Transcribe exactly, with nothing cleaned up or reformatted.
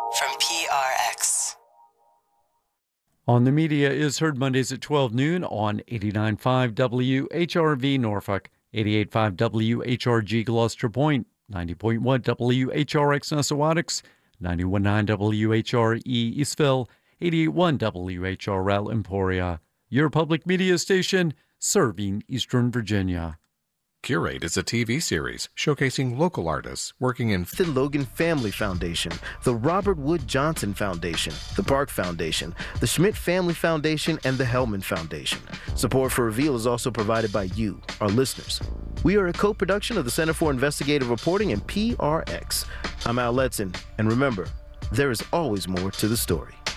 from P R X. On the Media is heard Mondays at twelve noon on eighty-nine point five W H R V Norfolk, eighty-eight point five W H R G Gloucester Point, ninety point one W H R X Nessawadox, ninety-one point nine W H R E Eastville, eighty-eight point one W H R L Emporia. Your public media station serving Eastern Virginia. Curate is a T V series showcasing local artists working in the Logan Family Foundation, the Robert Wood Johnson Foundation, the Park Foundation, the Schmidt Family Foundation, and the Hellman Foundation. Support for Reveal is also provided by you, our listeners. We are a co-production of the Center for Investigative Reporting and P R X. I'm Al Letson, and remember, there is always more to the story.